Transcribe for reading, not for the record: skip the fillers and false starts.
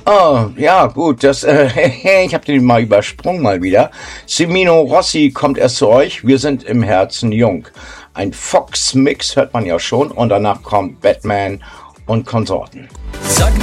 Oh, ja, gut, ich habe den mal übersprungen mal wieder. Cimino Rossi kommt erst zu euch, wir sind im Herzen jung. Ein Fox-Mix hört man ja schon und danach kommt Batman und Konsorten. Sag